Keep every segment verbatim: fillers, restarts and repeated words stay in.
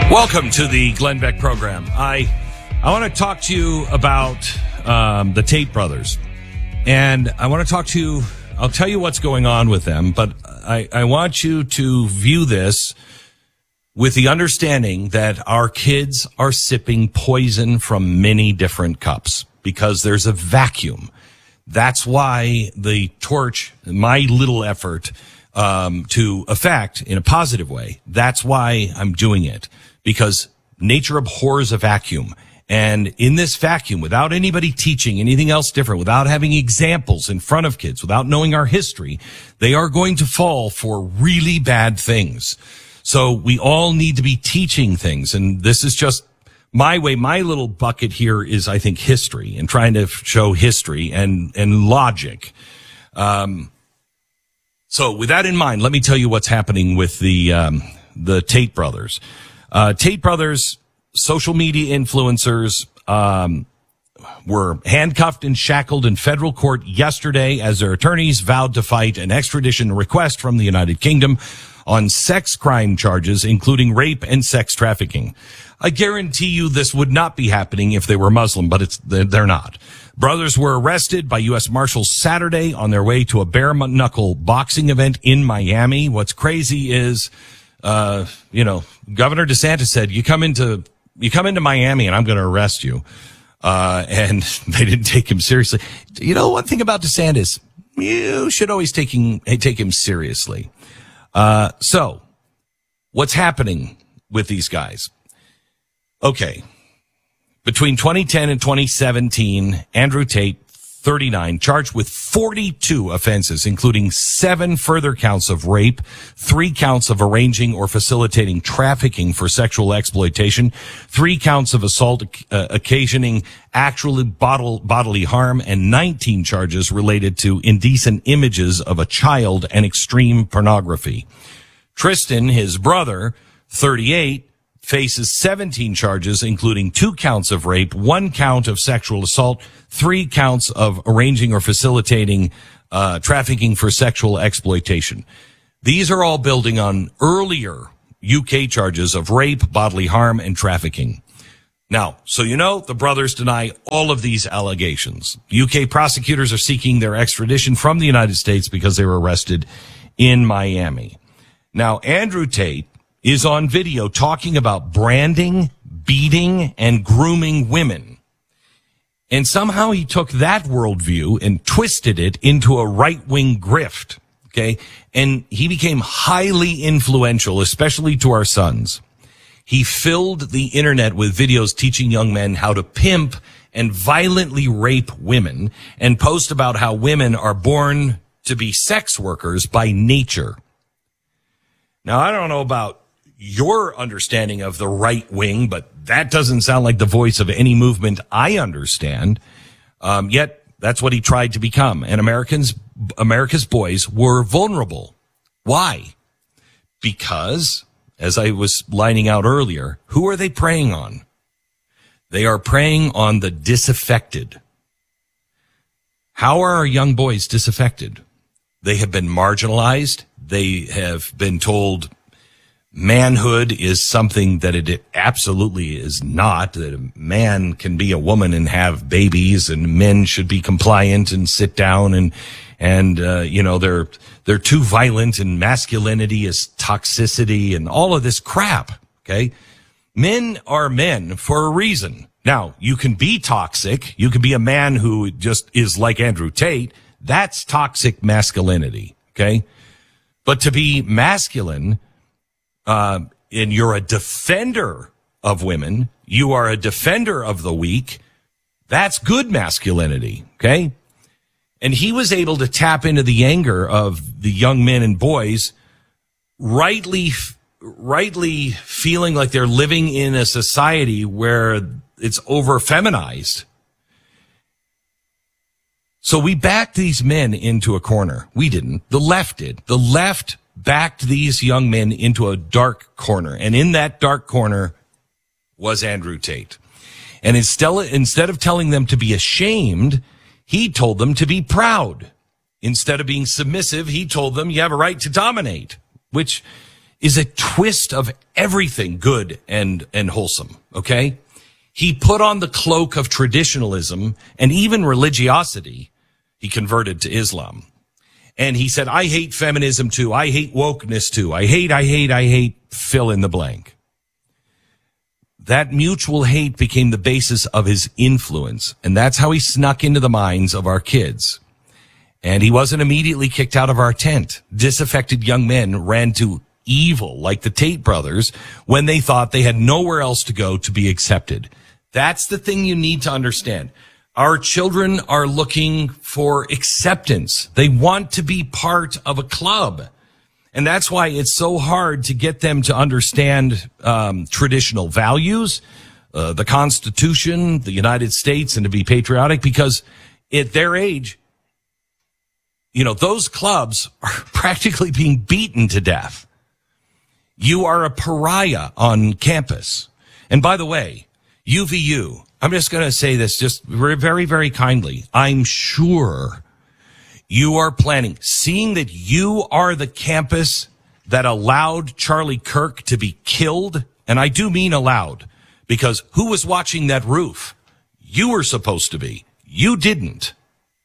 Welcome to the Glenn Beck program. I I want to talk to you about um, the Tate brothers. And I want to talk to you, I'll tell you what's going on with them, but I, I want you to view this with the understanding that our kids are sipping poison from many different cups because there's a vacuum. That's why the torch, my little effort um, to affect in a positive way, that's why I'm doing it. Because nature abhors a vacuum. And in this vacuum, without anybody teaching anything else different, without having examples in front of kids, without knowing our history, they are going to fall for really bad things. So we all need to be teaching things. And this is just my way. My little bucket here is, I think, history and trying to show history and, and logic. Um, so with that in mind, let me tell you what's happening with the, um, the Tate brothers. Uh, Tate brothers, social media influencers, um, were handcuffed and shackled in federal court yesterday as their attorneys vowed to fight an extradition request from the United Kingdom on sex crime charges, including rape and sex trafficking. I guarantee you this would not be happening if they were Muslim, but it's, they're not. Brothers were arrested by U S Marshals Saturday on their way to a bare-knuckle boxing event in Miami. What's crazy is, Uh, you know, Governor DeSantis said, you come into, you come into Miami and I'm going to arrest you. Uh, and they didn't take him seriously. You know, one thing about DeSantis, you should always take him, take him seriously. Uh, so what's happening with these guys? Okay. Between twenty ten and twenty seventeen, Andrew Tate, thirty-nine, charged with forty-two offenses, including seven further counts of rape, three counts of arranging or facilitating trafficking for sexual exploitation, three counts of assault uh, occasioning actual bodil- bodily harm, and nineteen charges related to indecent images of a child and extreme pornography. Tristan, his brother, thirty-eight, faces seventeen charges, including two counts of rape, one count of sexual assault, three counts of arranging or facilitating uh trafficking for sexual exploitation. These are all building on earlier U K charges of rape, bodily harm, and trafficking. Now, so you know, the brothers deny all of these allegations. U K prosecutors are seeking their extradition from the United States because they were arrested in Miami. Now, Andrew Tate is on video talking about branding, beating, and grooming women. And somehow he took that worldview and twisted it into a right-wing grift, okay? And he became highly influential, especially to our sons. He filled the internet with videos teaching young men how to pimp and violently rape women and post about how women are born to be sex workers by nature. Now, I don't know about your understanding of the right wing, but that doesn't sound like the voice of any movement I understand. Um, yet that's what he tried to become. And Americans, America's boys were vulnerable. Why? Because, as I was lining out earlier, who are they preying on? They are preying on the disaffected. How are our young boys disaffected? They have been marginalized. They have been told manhood is something that it absolutely is not, that a man can be a woman and have babies, and men should be compliant and sit down, and, and, uh, you know, they're, they're too violent, and masculinity is toxicity and all of this crap. Okay. Men are men for a reason. Now, you can be toxic. You can be a man who just is like Andrew Tate. That's toxic masculinity. Okay. But to be masculine, Uh, and you're a defender of women, you are a defender of the weak, that's good masculinity, okay? And he was able to tap into the anger of the young men and boys, rightly, rightly feeling like they're living in a society where it's over feminized. So we backed these men into a corner. We didn't. The left did. The left backed these young men into a dark corner. And in that dark corner was Andrew Tate. And instead, instead of telling them to be ashamed, he told them to be proud. Instead of being submissive, he told them you have a right to dominate, which is a twist of everything good and, and wholesome, okay? He put on the cloak of traditionalism and even religiosity. He converted to Islam. And he said, I hate feminism too. I hate wokeness too. I hate, I hate, I hate, fill in the blank. That mutual hate became the basis of his influence. And that's how he snuck into the minds of our kids. And he wasn't immediately kicked out of our tent. Disaffected young men ran to evil, like the Tate brothers, when they thought they had nowhere else to go to be accepted. That's the thing you need to understand. Our children are looking for acceptance. They want to be part of a club. And that's why it's so hard to get them to understand um, traditional values, uh, the Constitution, the United States, and to be patriotic, because at their age, you know, those clubs are practically being beaten to death. You are a pariah on campus. And by the way, U V U, I'm just going to say this just very, very kindly. I'm sure you are planning, seeing that you are the campus that allowed Charlie Kirk to be killed. And I do mean allowed, because who was watching that roof? You were supposed to be. You didn't.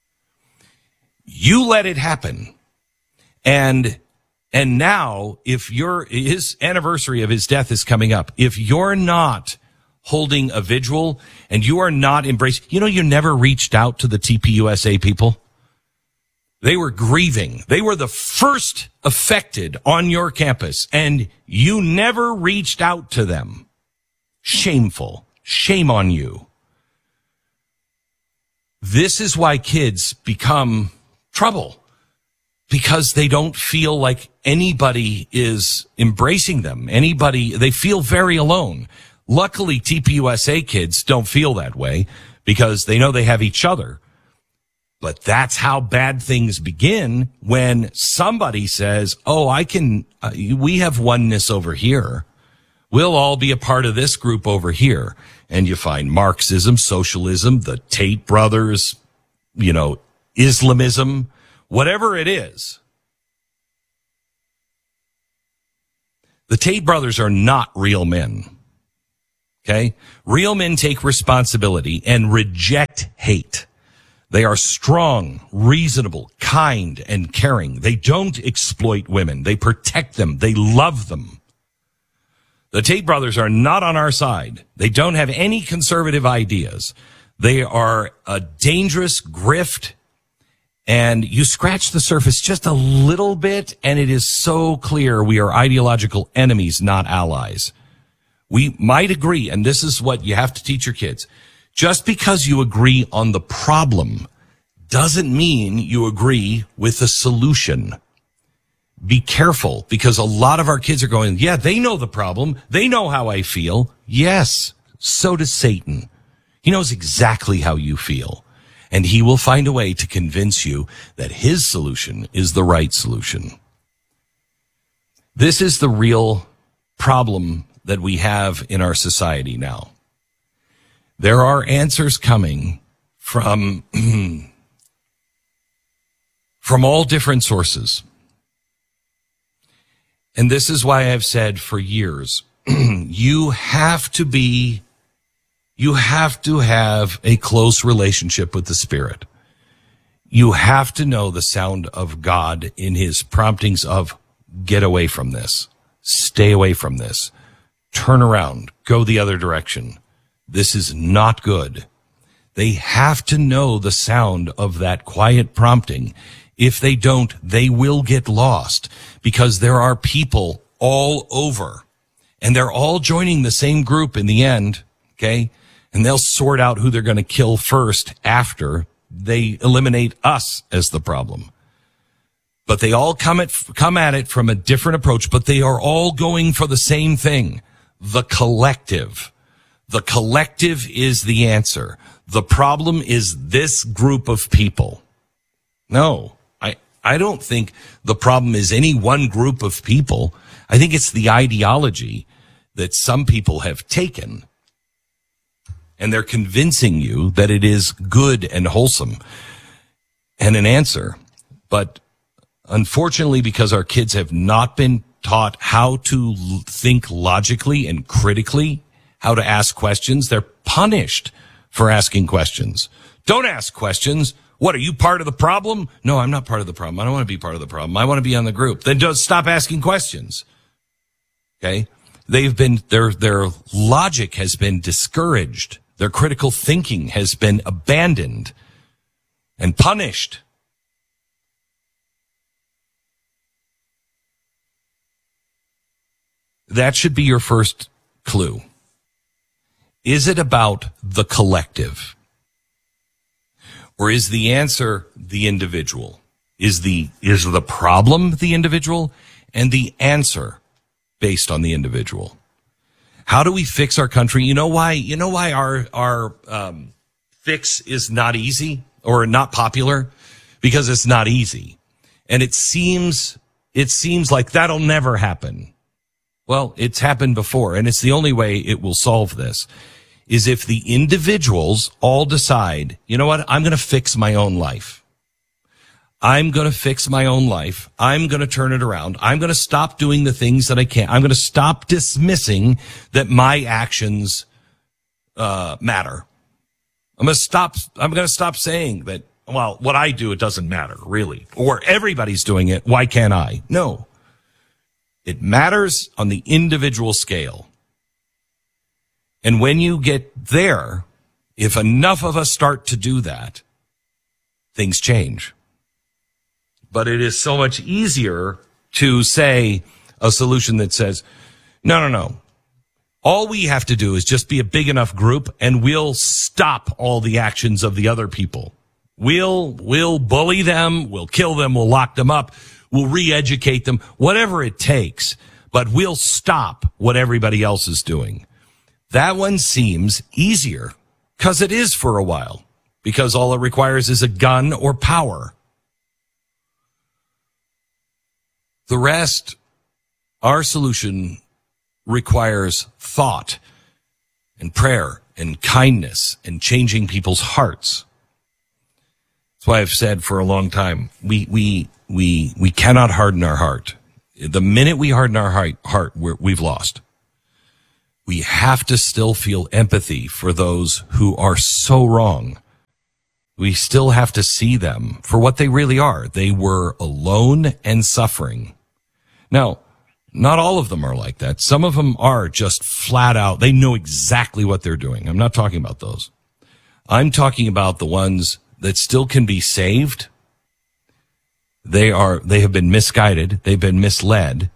You let it happen. And, and now if your, his anniversary of his death is coming up, if you're not holding a vigil and you are not embracing, you know, you never reached out to the T P U S A people. They were grieving. They were the first affected on your campus, and you never reached out to them. Shameful. Shame on you. This is why kids become trouble, because they don't feel like anybody is embracing them. Anybody, they feel very alone. Luckily, T P U S A kids don't feel that way because they know they have each other. But that's how bad things begin when somebody says, oh, I can, uh, we have oneness over here. We'll all be a part of this group over here. And you find Marxism, socialism, the Tate brothers, you know, Islamism, whatever it is. The Tate brothers are not real men. Okay? Real men take responsibility and reject hate. They are strong, reasonable, kind, and caring. They don't exploit women. They protect them. They love them. The Tate brothers are not on our side. They don't have any conservative ideas. They are a dangerous grift, and you scratch the surface just a little bit, and it is so clear we are ideological enemies, not allies. We might agree, and this is what you have to teach your kids. Just because you agree on the problem doesn't mean you agree with the solution. Be careful, because a lot of our kids are going, yeah, they know the problem. They know how I feel. Yes, so does Satan. He knows exactly how you feel. And he will find a way to convince you that his solution is the right solution. This is the real problem that we have in our society now. There are answers coming from, from all different sources. And this is why I've said for years, you have to be, you have to have a close relationship with the Spirit. You have to know the sound of God in his promptings of get away from this, stay away from this, turn around, go the other direction. This is not good. They have to know the sound of that quiet prompting. If they don't, they will get lost, because there are people all over and they're all joining the same group in the end. Okay. And they'll sort out who they're going to kill first after they eliminate us as the problem. But they all come at, come at it from a different approach, but they are all going for the same thing. The collective. The collective is the answer. The problem is this group of people. No, I, I don't think the problem is any one group of people. I think it's the ideology that some people have taken, and they're convincing you that it is good and wholesome and an answer. But unfortunately, because our kids have not been taught how to l- think logically and critically, how to ask questions. They're punished for asking questions. Don't ask questions. What, are you part of the problem? No, I'm not part of the problem. I don't want to be part of the problem. I want to be on the group. Then just stop asking questions. Okay? They've been, their, their logic has been discouraged. Their critical thinking has been abandoned and punished. That should be your first clue. Is it about the collective? Or is the answer the individual? Is the, is the problem the individual and the answer based on the individual? How do we fix our country? You know why, you know why our, our, um, fix is not easy or not popular? Because it's not easy. And it seems, it seems like that'll never happen. Well, it's happened before, and it's the only way it will solve this, is if the individuals all decide, you know what, I'm going to fix my own life. I'm going to fix my own life. I'm going to turn it around. I'm going to stop doing the things that I can't. I'm going to stop dismissing that my actions uh matter. I'm going to stop, I'm going to stop saying that, well, what I do, it doesn't matter, really. Or everybody's doing it, why can't I? No. It matters on the individual scale. And when you get there, if enough of us start to do that, things change. But it is so much easier to say a solution that says, no, no, no. All we have to do is just be a big enough group and we'll stop all the actions of the other people. We'll, we'll bully them. We'll kill them. We'll lock them up. We'll re-educate them, whatever it takes, but we'll stop what everybody else is doing. That one seems easier because it is for a while, because all it requires is a gun or power. The rest, our solution requires thought and prayer and kindness and changing people's hearts. That's why I've said for a long time, we, we, we, we cannot harden our heart. The minute we harden our heart, heart we're, we've lost. We have to still feel empathy for those who are so wrong. We still have to see them for what they really are. They were alone and suffering. Now, not all of them are like that. Some of them are just flat out. They know exactly what they're doing. I'm not talking about those. I'm talking about the ones that still can be saved. They are, they have been misguided. They've been misled,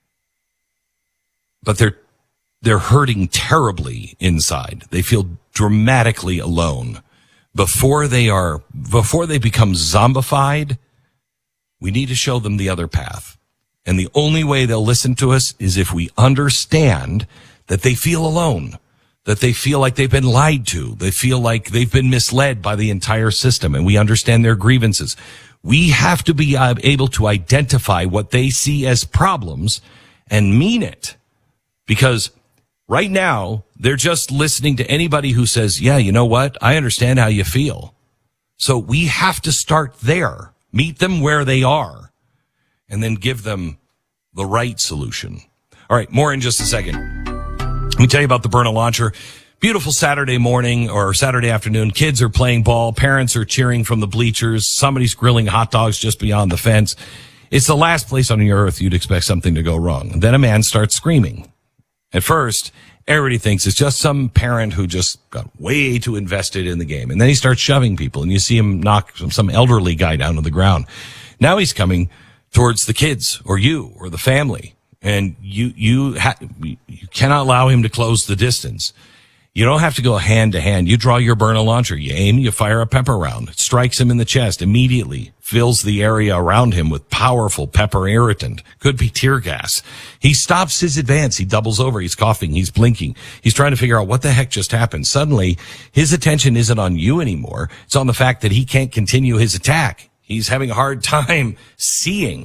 but they're, they're hurting terribly inside. They feel dramatically alone. Before they are, before they become zombified, we need to show them the other path. And the only way they'll listen to us is if we understand that they feel alone, that they feel like they've been lied to. They feel like they've been misled by the entire system, and we understand their grievances. We have to be able to identify what they see as problems and mean it. Because right now, they're just listening to anybody who says, yeah, you know what? I understand how you feel. So we have to start there, meet them where they are, and then give them the right solution. All right, more in just a second. Let me tell you about the Byrna Launcher. Beautiful Saturday morning or Saturday afternoon. Kids are playing ball. Parents are cheering from the bleachers. Somebody's grilling hot dogs just beyond the fence. It's the last place on the earth you'd expect something to go wrong. And then a man starts screaming. At first, everybody thinks it's just some parent who just got way too invested in the game. And then he starts shoving people, and you see him knock some elderly guy down to the ground. Now he's coming towards the kids or you or the family. And you, you, ha- you cannot allow him to close the distance. You don't have to go hand to hand. You draw your Byrna launcher. You aim, you fire a pepper round. It strikes him in the chest immediately, fills the area around him with powerful pepper irritant. Could be tear gas. He stops his advance. He doubles over. He's coughing. He's blinking. He's trying to figure out what the heck just happened. Suddenly, his attention isn't on you anymore. It's on the fact that he can't continue his attack. He's having a hard time seeing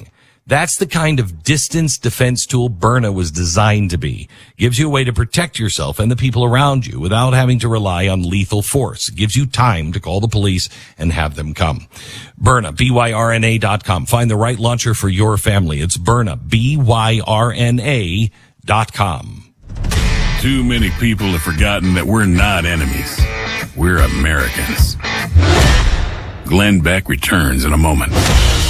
That's the kind of distance defense tool Byrna was designed to be. Gives you a way to protect yourself and the people around you without having to rely on lethal force. Gives you time to call the police and have them come. Byrna, B Y R N A dot com. Find the right launcher for your family. It's Byrna, B Y R N A dot com. Too many people have forgotten that we're not enemies. We're Americans. Glenn Beck returns in a moment.